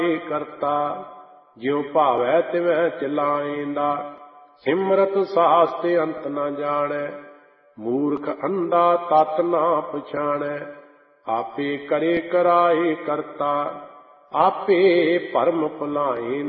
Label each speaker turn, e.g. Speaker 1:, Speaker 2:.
Speaker 1: ਕਰਤਾ। ਜਿਉ ਭਾਵੈ ਤਿਵੈ ਚਲਾਇਂਦਾ, ਸਿਮਰਤ ਸਾਸ ਤੇ ਅੰਤ ਨ ਜਾਣੈ। ਮੂਰਖ ਅੰਧਾ ਤਤ ਨਾ ਪਛਾਣੈ, ਆਪੇ ਕਰੇ ਕਰਾਏ ਕਰਤਾ। ਆਪੇ ਭਰਮ ਭੁਲਾਇਂ